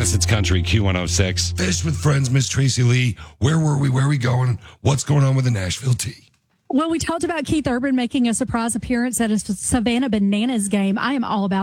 Madison's Country, Q106. Fish with Friends, Miss Tracy Lee. Where were we? Where are we going? What's going on with the Nashville Tea? Well, we talked about Keith Urban making a surprise appearance at a Savannah Bananas game. I am all about